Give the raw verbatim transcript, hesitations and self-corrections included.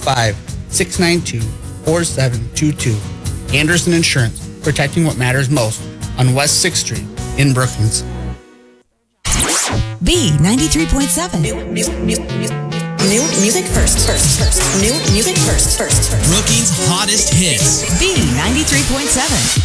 five, six nine two, four seven two two. Anderson Insurance, protecting what matters most on West sixth Street in Brookings. B ninety-three point seven. New, new, new, new, new music first, first, first. New music first, first, first. Brookings' hottest hits. B ninety-three point seven.